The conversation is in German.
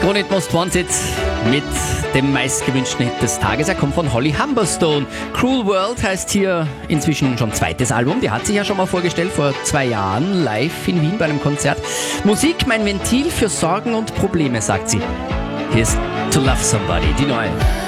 It Most Wanted mit dem meistgewünschten Hit des Tages. Er kommt von Holly Humberstone. Cruel World heißt hier inzwischen schon zweites Album. Die hat sich ja schon mal vorgestellt vor 2 Jahren live in Wien bei einem Konzert. Musik, mein Ventil für Sorgen und Probleme, sagt sie. Hier ist To Love Somebody, die neue.